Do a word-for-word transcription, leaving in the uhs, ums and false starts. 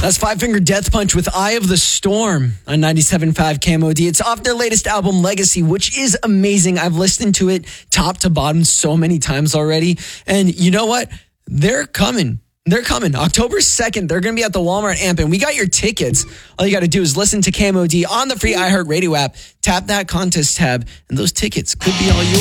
That's Five Finger Death Punch with Eye of the Storm on ninety-seven point five K M O D. It's off their latest album, Legacy, which is amazing. I've listened to it top to bottom so many times already. And you know what? They're coming. They're coming. October second, they're going to be at the Walmart Amp, and we got your tickets. All you got to do is listen to K M O D on the free iHeartRadio app, tap that contest tab, and those tickets could be all yours.